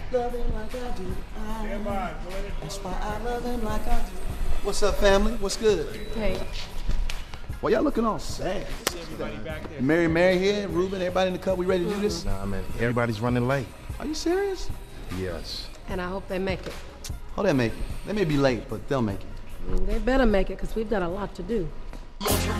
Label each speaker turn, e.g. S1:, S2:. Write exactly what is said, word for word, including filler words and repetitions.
S1: love him like I do. I, that's why I love him like I do. What's up, family? What's good?
S2: Hey.
S1: Well, y'all looking all sad.
S3: Everybody back there.
S1: Mary, Mary here, Ruben, everybody in the cut. We ready to do this?
S4: Nah, man, everybody's running late.
S1: Are you serious?
S4: Yes.
S2: And I hope they make it.
S1: Oh, they'll make it. They may be late, but they'll make it.
S2: They better make it, because we've got a lot to do.